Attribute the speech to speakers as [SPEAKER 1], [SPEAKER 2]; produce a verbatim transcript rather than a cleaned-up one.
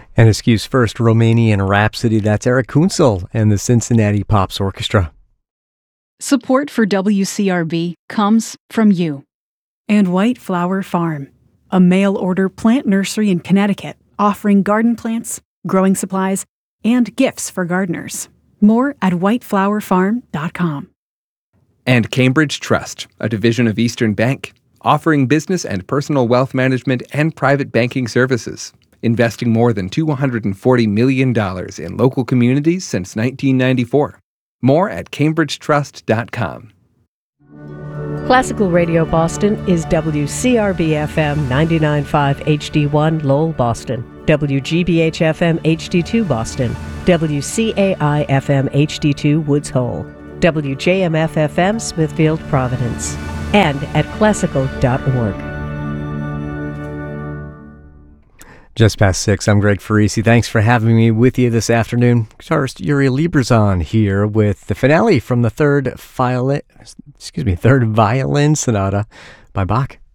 [SPEAKER 1] And excuse first, Romanian Rhapsody. That's Eric Kunzel and the Cincinnati Pops Orchestra.
[SPEAKER 2] Support for W C R B comes from you.
[SPEAKER 3] And White Flower Farm, a mail-order plant nursery in Connecticut, offering garden plants, growing supplies, and gifts for gardeners. More at white flower farm dot com.
[SPEAKER 4] And Cambridge Trust, a division of Eastern Bank, offering business and personal wealth management and private banking services, investing more than two hundred forty million dollars in local communities since nineteen ninety-four. More at cambridge trust dot com.
[SPEAKER 5] Classical Radio Boston is W C R B F M ninety-nine point five H D one Lowell, Boston, W G B H F M H D two Boston, W C A I F M H D two Woods Hole, W J M F F M Smithfield, Providence, and at classical dot org.
[SPEAKER 1] Just past six, I'm Greg Farisi. Thanks for having me with you this afternoon. Guitarist Yuri Lieberzon here with the finale from the third violin, excuse me, third violin sonata by Bach.